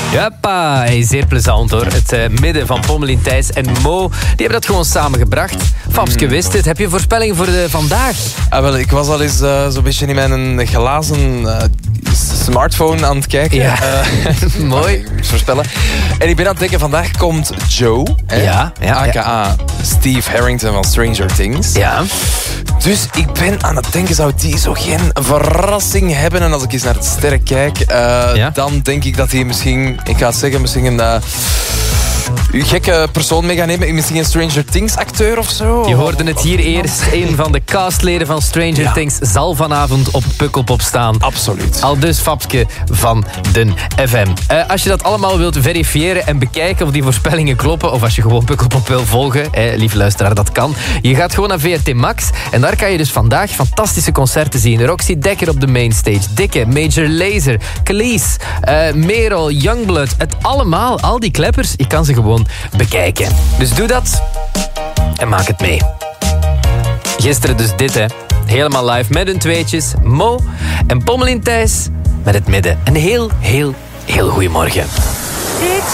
Joppa, hey, zeer plezant hoor. Het midden van Pommelien, Thijs en Mo, die hebben dat gewoon samengebracht. Fabske wist het. Heb je voorspelling voor vandaag? Wel, ik was al eens zo'n beetje in mijn glazen smartphone aan het kijken. Ja. Mooi. Ik moet voorspellen. En ik ben aan het denken, vandaag komt Joe. Ja. A.k.a. Steve Harrington van Stranger Things. Ja. Dus ik ben aan het denken, zou die zo geen verrassing hebben? En als ik eens naar het sterren kijk, dan denk ik dat hij misschien, ik ga het zeggen, misschien een gekke persoon mee gaan nemen. Misschien een Stranger Things acteur of zo. Je hoorde het hier eerst. Een van de castleden van Stranger Things zal vanavond op Pukkelpop staan. Absoluut. Al dus Fabske van Den FM. Als je dat allemaal wilt verifiëren en bekijken of die voorspellingen kloppen, of als je gewoon Pukkelpop wil volgen, lieve luisteraar, dat kan. Je gaat gewoon naar VRT Max en daar kan je dus vandaag fantastische concerten zien. Roxy Dekker op de mainstage, Dikke, Major Lazer, Khalees, Merel, Youngblood. Het allemaal, al die kleppers, je kan ze gewoon bekijken. Dus doe dat en maak het mee. Gisteren dus dit, hè. Helemaal live met hun tweetjes. Mo en Pommelien Thijs met het midden. Een heel goeiemorgen.